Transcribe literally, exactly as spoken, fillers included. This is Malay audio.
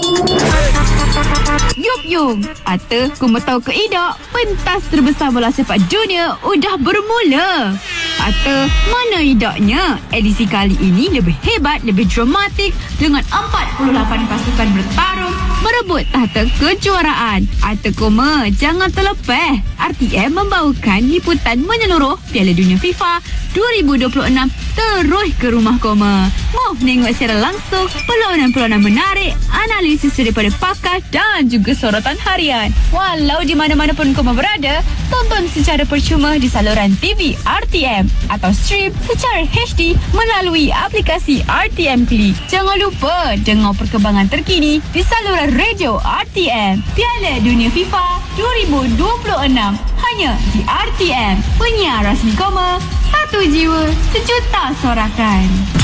Yup yung Ata kuma tahu ke idak, pentas terbesar bola sepak dunia udah bermula. Ata, mana idaknya? Edisi kali ini lebih hebat, lebih dramatik dengan empat puluh lapan pasukan bertarung merebut tahta kejuaraan. Ata koma, jangan terlepas. R T M membawakan liputan menyeluruh Piala Dunia FIFA dua ribu dua puluh enam terus ke rumah koma. Mau tengok secara langsung perlawanan-perlawanan menarik, analisis daripada pakar dan juga sorotan harian. Walau di mana-mana pun koma berada, tonton secara percuma di saluran T V R T M atau stream secara H D melalui aplikasi R T M Klik. Jangan lupa dengar perkembangan terkini di saluran radio R T M. Piala Dunia FIFA dua ribu dua puluh enam hanya di R T M. Penyiar rasmi koma, satu jiwa, sejuta sorakan.